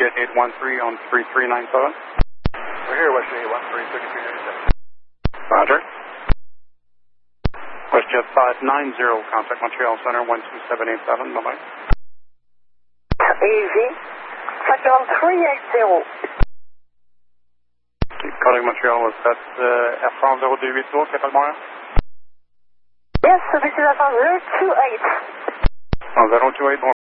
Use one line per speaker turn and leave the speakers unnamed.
WestJet 813 on 3397.
We're here, WestJet 813, 3397.
Roger. WestJet 590, contact Montreal Center 12787. Bye-bye.
Easy. Factor 380.
Keep calling Montreal. Was that Air France 0282, Captain Montreal?
Yes, this is Air France 028.
028.